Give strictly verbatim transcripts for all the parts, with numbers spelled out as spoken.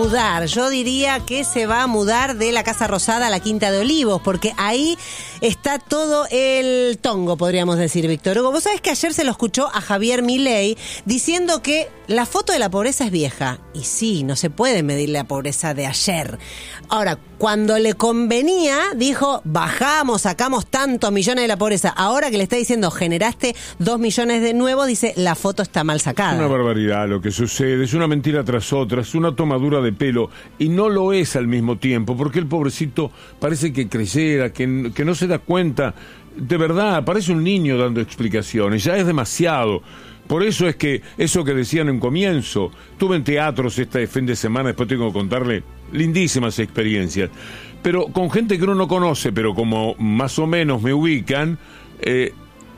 mudar. Yo diría que se va a mudar de la Casa Rosada a la Quinta de Olivos, porque ahí está todo el tongo, podríamos decir, Víctor Hugo. Vos sabés que ayer se lo escuchó a Javier Milei diciendo que la foto de la pobreza es vieja. Y sí, no se puede medir la pobreza de ayer. Ahora, cuando le convenía, dijo, bajamos, sacamos tantos millones de la pobreza. Ahora que le está diciendo, generaste dos millones de nuevo, dice, la foto está mal sacada. Es una barbaridad lo que sucede, es una mentira tras otra, es una tomadura de pelo, y no lo es al mismo tiempo, porque el pobrecito parece que creyera, que, que no se da cuenta, de verdad, parece un niño dando explicaciones, ya es demasiado. Por eso es que, eso que decían en comienzo, tuve en teatros este fin de semana, después tengo que contarle lindísimas experiencias, pero con gente que uno no conoce, pero como más o menos me ubican, eh,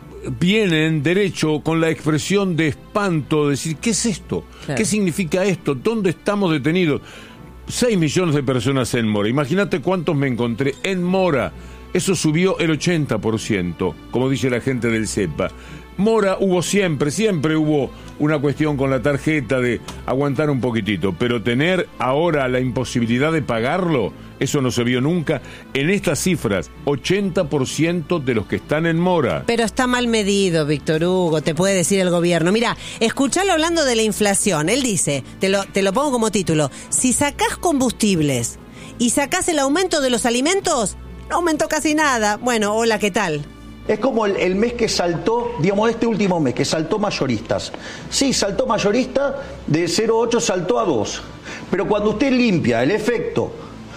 vienen derecho con la expresión de espanto, decir, ¿qué es esto? Claro. ¿Qué significa esto? ¿Dónde estamos detenidos? Seis millones de personas en Mora, imagínate cuántos me encontré en Mora, eso subió el ochenta por ciento, como dice la gente del CEPA. Mora hubo siempre, siempre hubo una cuestión con la tarjeta de aguantar un poquitito, pero tener ahora la imposibilidad de pagarlo, eso no se vio nunca. En estas cifras, ochenta por ciento de los que están en Mora. Pero está mal medido, Víctor Hugo, te puede decir el gobierno. Mira, escuchalo hablando de la inflación. Él dice, te lo, te lo pongo como título, si sacás combustibles y sacás el aumento de los alimentos, no aumentó casi nada. Bueno, hola, ¿qué tal? Es como el, el mes que saltó, digamos, este último mes, que saltó mayoristas. Sí, saltó mayorista, de cero coma ocho saltó a dos. Pero cuando usted limpia el efecto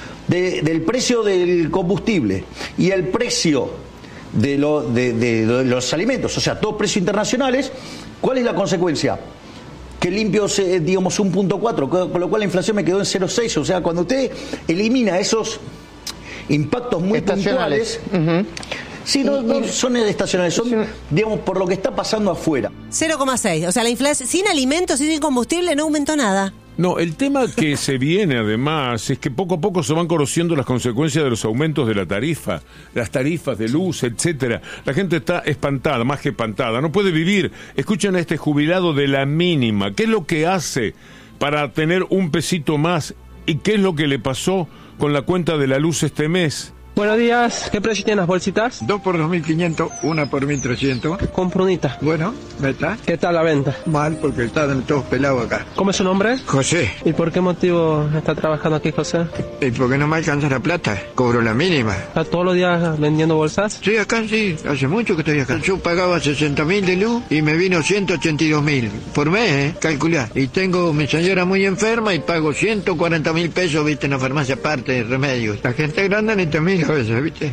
de, del precio del combustible y el precio de, lo, de, de, de los alimentos, o sea, todos precios internacionales, ¿cuál es la consecuencia? Que limpio, digamos, un punto cuatro, con lo cual la inflación me quedó en cero coma seis. O sea, cuando usted elimina esos impactos muy puntuales... Uh-huh. Sí, no, no son estacionales, son, digamos, por lo que está pasando afuera. cero coma seis, o sea, la inflación sin alimentos y sin combustible no aumentó nada. No, el tema que se viene además es que poco a poco se van conociendo las consecuencias de los aumentos de la tarifa, las tarifas de luz, etcétera. La gente está espantada, más que espantada, no puede vivir. Escuchen a este jubilado de la mínima, ¿qué es lo que hace para tener un pesito más y qué es lo que le pasó con la cuenta de la luz este mes? Buenos días, ¿qué precio tienen las bolsitas? Dos por dos mil quinientos, una por mil trescientos. Compro unita. Bueno, ¿verdad? ¿Qué tal la venta? Mal, porque están todos pelados acá. ¿Cómo es su nombre? José. ¿Y por qué motivo está trabajando aquí, José? Y porque no me alcanza la plata, cobro la mínima. ¿Está todos los días vendiendo bolsas? Sí, acá sí, hace mucho que estoy acá. Yo pagaba sesenta mil de luz y me vino ciento ochenta y dos mil por mes, ¿eh? Calculá. Y tengo mi señora muy enferma y pago ciento cuarenta mil pesos, viste, en la farmacia aparte de remedios. La gente grande necesita mil a veces, viste.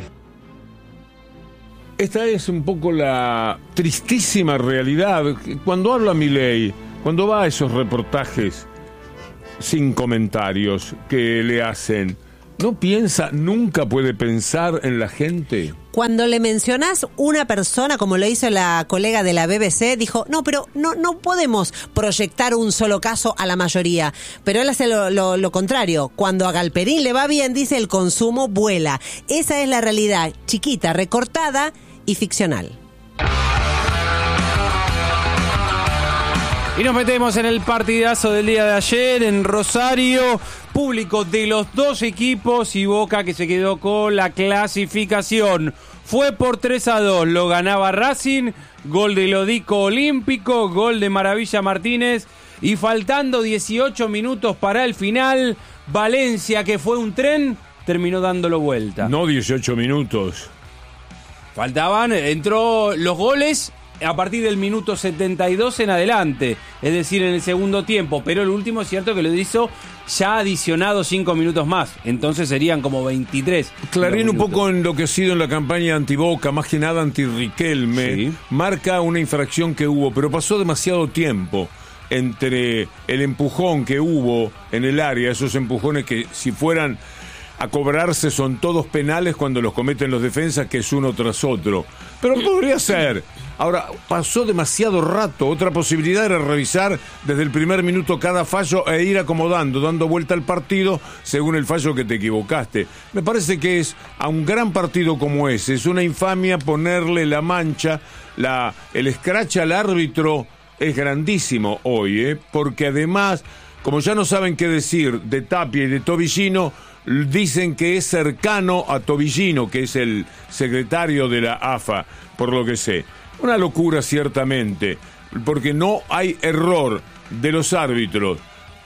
Esta es un poco la tristísima realidad. Cuando habla Milei, cuando va a esos reportajes sin comentarios que le hacen, ¿no piensa, nunca puede pensar en la gente? Cuando le mencionás una persona, como lo hizo la colega de la B B C, dijo, no, pero no, no podemos proyectar un solo caso a la mayoría. Pero él hace lo, lo, lo contrario. Cuando a Galperín le va bien, dice, el consumo vuela. Esa es la realidad, chiquita, recortada y ficcional. Y nos metemos en el partidazo del día de ayer en Rosario, público de los dos equipos y Boca que se quedó con la clasificación. Fue por tres a dos, lo ganaba Racing, gol de Lodico Olímpico, gol de Maravilla Martínez y faltando dieciocho minutos para el final, Valencia, que fue un tren, terminó dándolo vuelta. No dieciocho minutos. Faltaban, entró los goles a partir del minuto setenta y dos en adelante, es decir, en el segundo tiempo, pero el último es cierto que lo hizo ya adicionado cinco minutos más, entonces serían como veintitrés. Clarín, un poco enloquecido en la campaña anti-Boca, más que nada anti-Riquelme, sí. Marca una infracción que hubo, pero pasó demasiado tiempo entre el empujón que hubo en el área, esos empujones que si fueran a cobrarse son todos penales cuando los cometen los defensas, que es uno tras otro. Pero podría ser. Ahora, pasó demasiado rato. Otra posibilidad era revisar desde el primer minuto cada fallo e ir acomodando, dando vuelta al partido según el fallo que te equivocaste. Me parece que es a un gran partido como ese, es una infamia ponerle la mancha, la, el escrache al árbitro es grandísimo hoy, ¿eh? Porque además como ya no saben qué decir de Tapia y de Tobillino, dicen que es cercano a Tobillino, que es el secretario de la A F A, por lo que sé. Una locura ciertamente, porque no hay error de los árbitros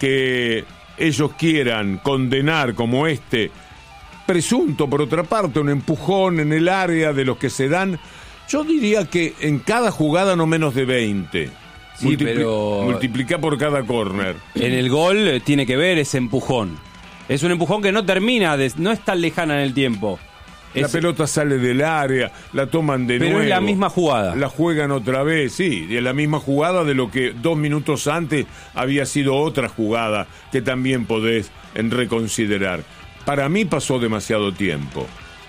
que ellos quieran condenar como este, presunto por otra parte, un empujón en el área de los que se dan. Yo diría que en cada jugada no menos de veinte. Sí, Multipli- pero multiplica por cada córner. en el gol eh, tiene que ver ese empujón. Es un empujón que no termina, de, no es tan lejana en el tiempo. La Es- pelota sale del área, la toman de Pero nuevo. es la misma jugada. La juegan otra vez, sí. Y es la misma jugada de lo que dos minutos antes había sido otra jugada que también podés en reconsiderar. Para mí pasó demasiado tiempo.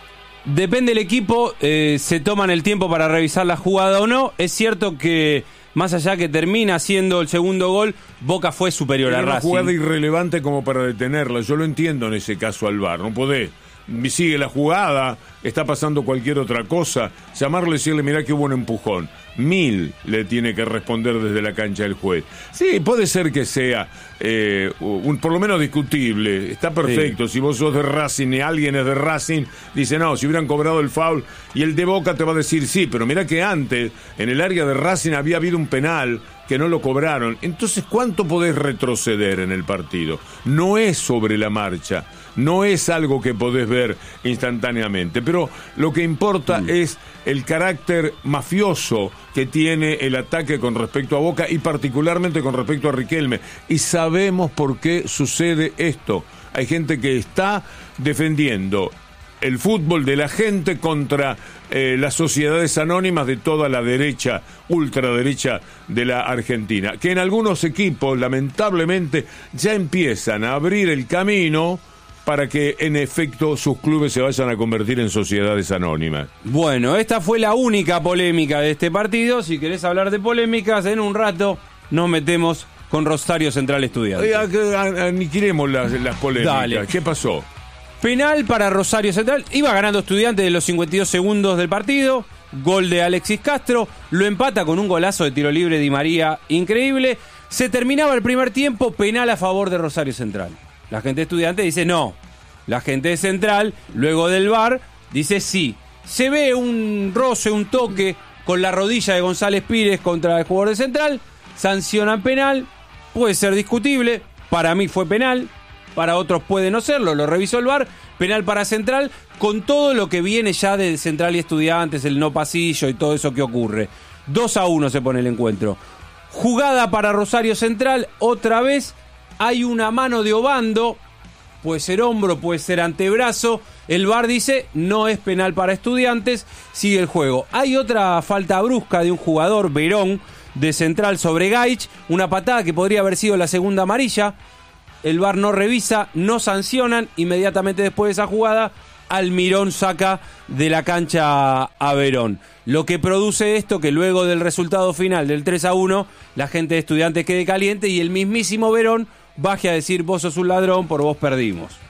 Depende del equipo, eh, se toman el tiempo para revisar la jugada o no. Es cierto que más allá que termina siendo el segundo gol, Boca fue superior Era a una Racing. jugada irrelevante como para detenerla. Yo lo entiendo en ese caso al V A R. No podés. Sigue la jugada, está pasando cualquier otra cosa. Llamarle y decirle, mirá que hubo un empujón. Mil le tiene que responder desde la cancha el juez. Sí, puede ser que sea eh, un, por lo menos discutible. Está perfecto. Sí. Si vos sos de Racing y alguien es de Racing, dice, no, si hubieran cobrado el foul. Y el de Boca te va a decir, sí, pero mirá que antes, en el área de Racing había habido un penal que no lo cobraron. Entonces, ¿cuánto podés retroceder en el partido? No es sobre la marcha. No es algo que podés ver instantáneamente, pero lo que importa mm. es el carácter mafioso que tiene el ataque con respecto a Boca y particularmente con respecto a Riquelme. Y sabemos por qué sucede esto. Hay gente que está defendiendo el fútbol de la gente contra eh, las sociedades anónimas de toda la derecha, ultraderecha de la Argentina, que en algunos equipos, lamentablemente, ya empiezan a abrir el camino para que en efecto sus clubes se vayan a convertir en sociedades anónimas. Bueno, esta fue la única polémica de este partido. Si querés hablar de polémicas, en un rato nos metemos con Rosario Central Estudiantes. Eh, aniquilemos las, las polémicas. Dale. ¿Qué pasó? Penal para Rosario Central. Iba ganando Estudiantes de los cincuenta y dos segundos del partido. Gol de Alexis Castro. Lo empata con un golazo de tiro libre de Di María. Increíble. Se terminaba el primer tiempo. Penal a favor de Rosario Central. La gente de Estudiantes dice no. La gente de Central, luego del V A R, dice sí. Se ve un roce, un toque con la rodilla de González Pires contra el jugador de Central. Sancionan penal. Puede ser discutible. Para mí fue penal. Para otros puede no serlo. Lo revisó el V A R. Penal para Central. Con todo lo que viene ya de Central y Estudiantes, el no pasillo y todo eso que ocurre. dos a uno se pone el encuentro. Jugada para Rosario Central. Otra vez. Hay una mano de Obando, puede ser hombro, puede ser antebrazo. El V A R dice, no es penal para Estudiantes, sigue el juego. Hay otra falta brusca de un jugador, Verón, de Central sobre Gaich, una patada que podría haber sido la segunda amarilla. El V A R no revisa, no sancionan. Inmediatamente después de esa jugada, Almirón saca de la cancha a Verón. Lo que produce esto, que luego del resultado final del tres a uno, la gente de Estudiantes quede caliente y el mismísimo Verón baje a decir, vos sos un ladrón, por vos perdimos.